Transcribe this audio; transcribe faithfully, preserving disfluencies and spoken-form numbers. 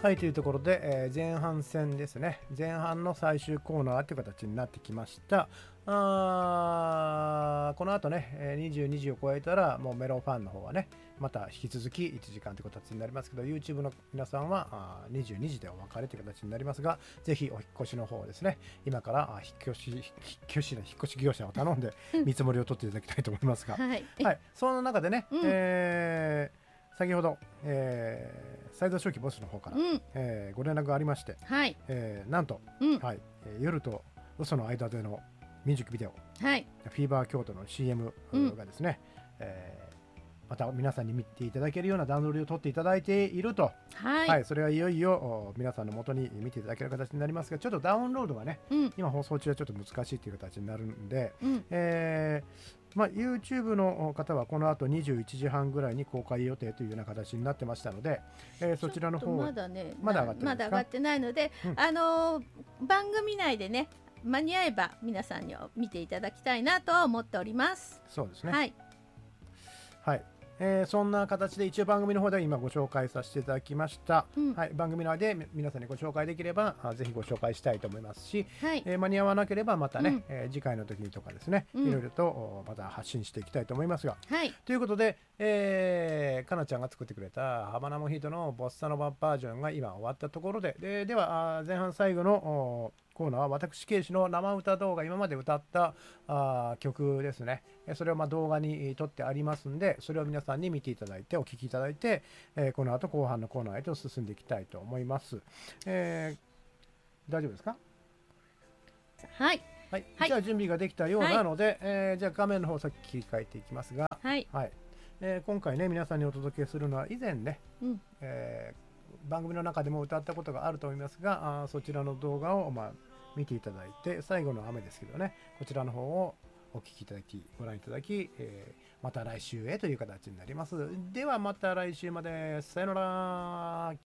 はい、というところで、えー前半戦ですね。前半の最終コーナーという形になってきました。あーこの後ね、えーにじゅうにじを超えたら、もうメロンファンの方はね、また引き続きいちじかんという形になりますけど、YouTube の皆さんはあーにじゅうにじでお別れという形になりますが、ぜひお引っ越しの方ですね、今からあー引っ越し、引っ越し、引っ越し業者を頼んで見積もりを取っていただきたいと思いますが、 はい。 はい、その中でね、 うんえー先ほど、えー、斉藤正樹ボスの方から、 うん。 えーご連絡がありまして、 はい。 えーなんと、 うん。 はいえー夜と嘘の間でのミュージックビデオ、 はい。 フィーバー京都の シーエムうんがですね、えーまた皆さんに見ていただけるような段取りを取っていただいていると、 はい。 はい、それはいよいよお皆さんの元に見ていただける形になりますが、ちょっとダウンロードがね、 うん。 今放送中はちょっと難しいという形になるんで、 うん。 えーまあ、YouTube の方はこの後にじゅういちじはんぐらいに公開予定というような形になってましたので、えーそちらのちょっ方とまだね、 まだ上がってないですかまだ上がってないので、 うんあのー番組内でね、間に合えば皆さんに見ていただきたいなとは思っております。 そうですね、 はい。 はいえーそんな形で一応番組の方で今ご紹介させていただきました、 うんはい、番組内でみ皆さんにご紹介できればあぜひご紹介したいと思いますし、 はい。 えー間に合わなければまたね、 うんえー次回の時にとかですね、 うんいろいろとおまた発信していきたいと思いますが、 はい。 ということで、えーかなちゃんが作ってくれたハバナモヒートのボッサノババージョンが今終わったところで、でではあー前半最後のおコーナーは私ケイシの生歌動画、今まで歌ったあー曲ですね。えーそれをまあ動画にえー撮ってありますんで、それを皆さんに見ていただいてお聞きいただいて、えーこの後後半のコーナーへと進んでいきたいと思います。えー大丈夫ですか？ はい。 はい、 はいじゃあ準備ができたようなので、えーじゃあ画面の方さっき切り替えていきますが、 はい。 はいえー今回ね皆さんにお届けするのは以前ね、 うん。 えー番組の中でも歌ったことがあると思いますが、あーそちらの動画を、まあ、見ていただいて、最後の雨ですけどね、こちらの方をお聞きいただきご覧いただき、えーまた来週へという形になります。ではまた来週まで、さよなら。